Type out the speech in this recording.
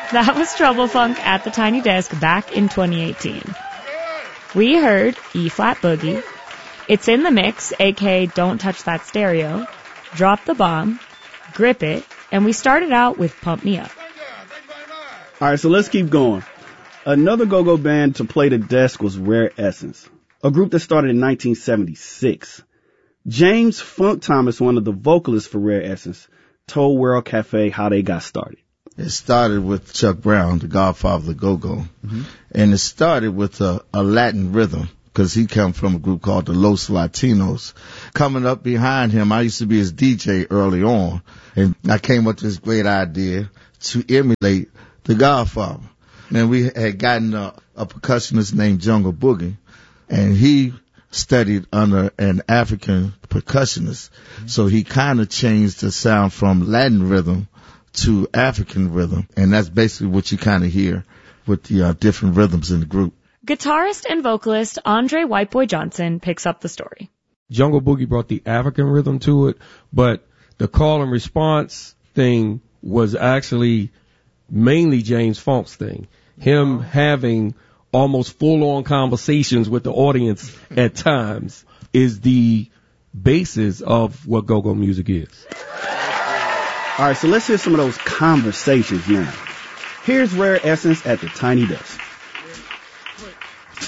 That was Trouble Funk at the Tiny Desk back in 2018. We heard E-flat Boogie, It's in the Mix, aka Don't Touch That Stereo, Drop the Bomb, Grip It, and we started out with Pump Me Up. All right, so let's keep going. Another go-go band to play the desk was Rare Essence, a group that started in 1976. James Funk Thomas, one of the vocalists for Rare Essence, told World Cafe how they got started. It started with Chuck Brown, the godfather of the go-go. Mm-hmm. And it started with a Latin rhythm, because he come from a group called the Los Latinos. Coming up behind him, I used to be his DJ early on, and I came up with this great idea to emulate the Godfather. And we had gotten a percussionist named Jungle Boogie, and he studied under an African percussionist. Mm-hmm. So he kind of changed the sound from Latin rhythm to African rhythm, and that's basically what you kind of hear with the different rhythms in the group. Guitarist and vocalist Andre Whiteboy Johnson picks up the story. Jungle Boogie brought the African rhythm to it, but the call and response thing was actually mainly James Funk's thing. Him having almost full-on conversations with the audience at times is the basis of what go-go music is. All right, so let's hear some of those conversations now. Here's Rare Essence at the Tiny Desk.